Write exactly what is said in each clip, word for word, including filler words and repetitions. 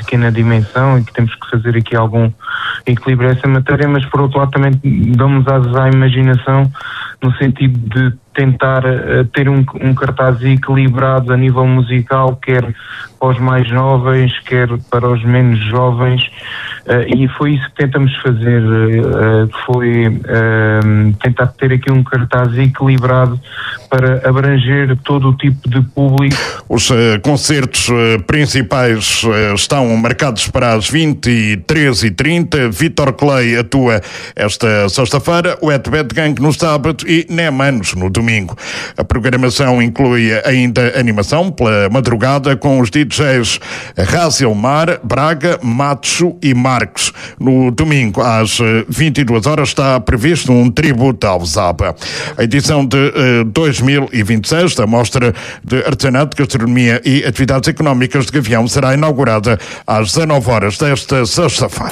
pequena dimensão e que temos que fazer aqui algum equilíbrio a essa matéria, mas por outro lado também damos asas à imaginação no sentido de tentar uh, ter um, um cartaz equilibrado a nível musical, quer para os mais jovens, quer para os menos jovens, uh, e foi isso que tentamos fazer, uh, foi uh, tentar ter aqui um cartaz equilibrado para abranger todo o tipo de público. Os uh, concertos uh, principais uh, estão marcados para as vinte e três e trinta. Vítor Clay atua esta sexta-feira, o Ed Bad Gang no sábado e Nemanos no domingo. A programação inclui ainda animação pela madrugada com os D Js Razelmar, Braga, Macho e Marcos. No domingo, às vinte e duas horas, está previsto um tributo ao Zaba. A edição de uh, dois mil e vinte e seis da Mostra de Artesanato, Gastronomia e Atividades Económicas de Gavião será inaugurada às dezanove horas desta sexta-feira.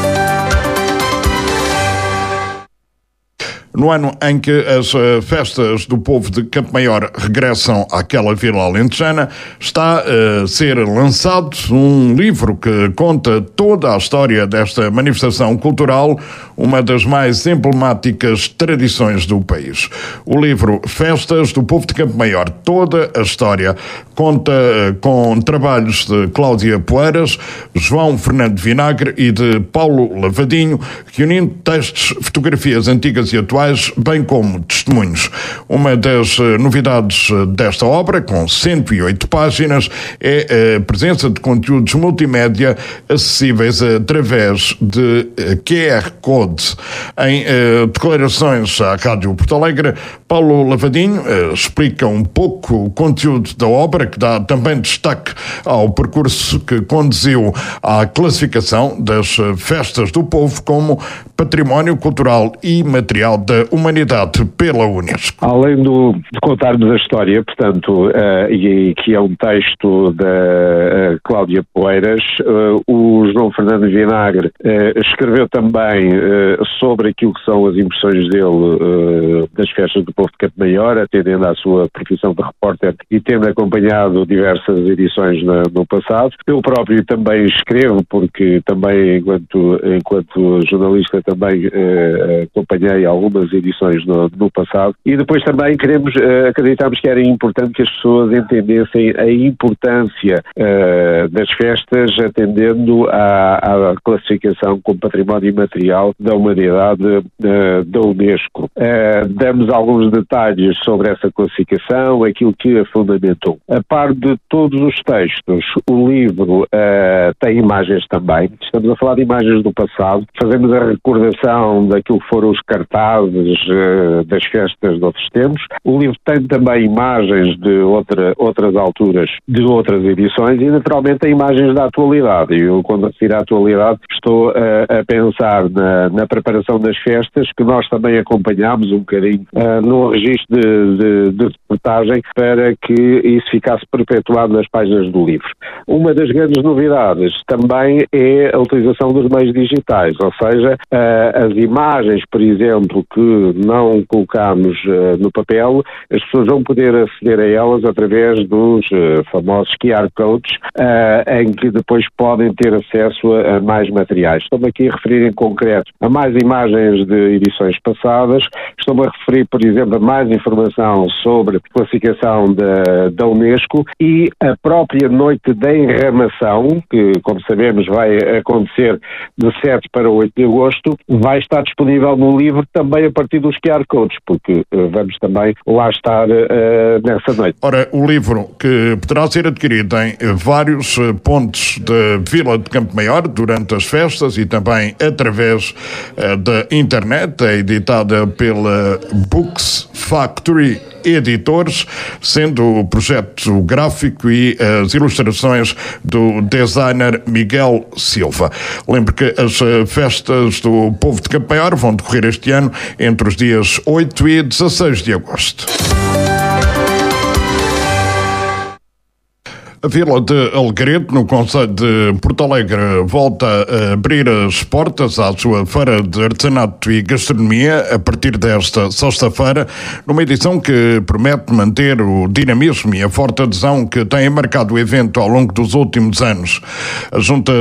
No ano em que as uh, festas do povo de Campo Maior regressam àquela vila alentejana, está a uh, ser lançado um livro que conta toda a história desta manifestação cultural, uma das mais emblemáticas tradições do país. O livro Festas do Povo de Campo Maior, toda a história, conta uh, com trabalhos de Cláudia Poeiras, João Fernando Vinagre e de Paulo Lavadinho, reunindo textos, fotografias antigas e atuais, bem como testemunhos. Uma das uh, novidades uh, desta obra, com cento e oito páginas, é a presença de conteúdos multimédia acessíveis através de uh, Q R Code. Em uh, declarações à Rádio Porto Alegre, Paulo Lavadinho uh, explica um pouco o conteúdo da obra, que dá também destaque ao percurso que conduziu à classificação das uh, festas do povo como património cultural e material da humanidade pela Unesco. Além do, de contarmos a história, portanto, uh, e, e que é um texto da uh, Cláudia Poeiras, uh, o João Fernando Vinagre uh, escreveu também uh, sobre aquilo que são as impressões dele uh, das festas do povo de Campo Maior, atendendo à sua profissão de repórter e tendo acompanhado diversas edições na, no passado. Eu próprio também escrevo, porque também, enquanto, enquanto jornalista, também uh, acompanhei algumas edições no, no passado, e depois também queremos, uh, acreditamos que era importante que as pessoas entendessem a importância uh, das festas, atendendo à, à classificação como património imaterial da humanidade uh, da Unesco. Uh, damos alguns detalhes sobre essa classificação, aquilo que a fundamentou. A par de todos os textos, o livro uh, tem imagens também. Estamos a falar de imagens do passado, fazemos a recordação daquilo que foram os cartazes uh, das festas de outros tempos. O livro tem também imagens de outra, outras alturas, de outras edições, e naturalmente tem imagens da atualidade. Eu, quando refiro à atualidade, estou uh, a pensar na, na preparação das festas, que nós também acompanhámos um bocadinho uh, no registro de, de, de reportagem, para que isso ficasse perpetuado nas páginas do livro. Uma das grandes novidades também é a utilização dos meios digitais, ou seja, uh, as imagens, por exemplo, que não colocámos uh, no papel, as pessoas vão poder aceder a elas através dos uh, famosos Q R Codes, uh, em que depois podem ter acesso a, a mais materiais. Estou-me aqui a referir em concreto a mais imagens de edições passadas, estou-me a referir, por exemplo, a mais informação sobre classificação da, da Unesco, e a própria noite da enramação, que, como sabemos, vai acontecer de sete para oito de agosto, vai estar disponível no livro também a partir dos Q R Codes, porque uh, vamos também lá estar uh, nessa noite. Ora, o livro, que poderá ser adquirido em vários uh, pontos da Vila de Campo Maior durante as festas e também através uh, da internet, é editada pela Books Factory Editores, sendo o projeto gráfico e as ilustrações do designer Miguel Silva. Lembro que as festas do povo de Campo Maior vão decorrer este ano entre os dias oito e dezasseis de agosto. A Vila de Alegredo, no concelho de Porto Alegre, volta a abrir as portas à sua feira de artesanato e gastronomia a partir desta sexta-feira, numa edição que promete manter o dinamismo e a forte adesão que tem marcado o evento ao longo dos últimos anos. A Junta